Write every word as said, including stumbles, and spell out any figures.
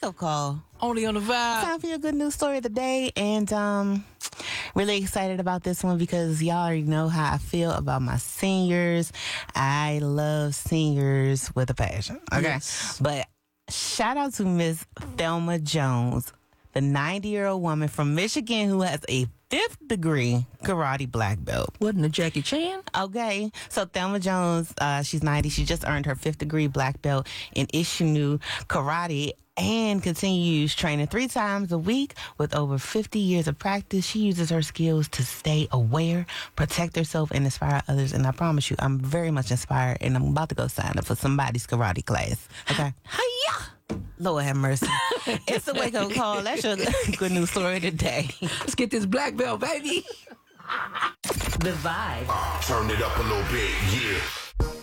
wake-up call. Only on the vibe. Time for your good news story of the day. And um, really excited about this one because y'all already know how I feel about my seniors. I love seniors with a passion. Okay. Yes. But shout out to Miss Thelma Jones, the ninety-year-old woman from Michigan who has a fifth degree karate black belt. Wasn't it Jackie Chan? Okay, so Thelma Jones, uh, she's ninety. She just earned her fifth degree black belt in Ishinu Karate and continues training three times a week with over fifty years of practice. She uses her skills to stay aware, protect herself, and inspire others. And I promise you, I'm very much inspired, and I'm about to go sign up for somebody's karate class. Okay? Hiya! Lord have mercy. It's a wake-up call. That's your good news story today. Let's get this black belt, baby. The Vibe. Uh, turn it up a little bit, yeah.